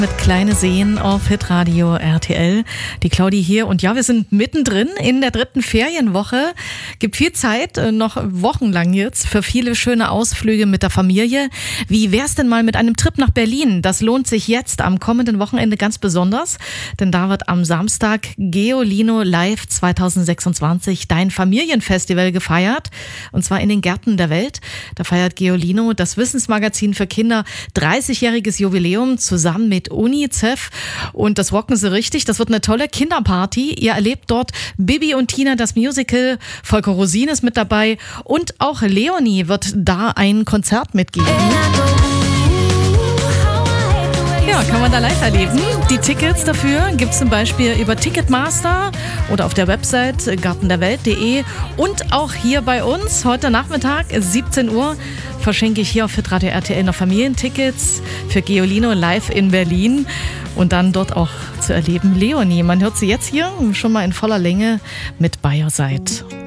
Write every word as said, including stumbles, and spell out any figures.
Mit Kleine Seen auf Hitradio R T L. Die Claudi hier und ja, wir sind mittendrin in der dritten Ferienwoche. Gibt viel Zeit, noch wochenlang jetzt, für viele schöne Ausflüge mit der Familie. Wie wär's denn mal mit einem Trip nach Berlin? Das lohnt sich jetzt am kommenden Wochenende ganz besonders, denn da wird am Samstag Geolino Live zwanzig sechsundzwanzig, dein Familienfestival, gefeiert. Und zwar in den Gärten der Welt. Da feiert Geolino, das Wissensmagazin für Kinder, dreißigjähriges Jubiläum zusammen mit UNICEF, und das rocken sie richtig. Das wird eine tolle Kinderparty. Ihr erlebt dort Bibi und Tina, das Musical. Volker Rosin ist mit dabei und auch Leonie wird da ein Konzert mitgeben. Ja, kann man da live erleben. Die Tickets dafür gibt es zum Beispiel über Ticketmaster oder auf der Website gartenderwelt punkt de und auch hier bei uns heute Nachmittag siebzehn Uhr verschenke ich hier auf Hitradio R T L noch Familientickets für Geolino live in Berlin und dann dort auch zu erleben Leonie. Man hört sie jetzt hier schon mal in voller Länge mit Bayerseit.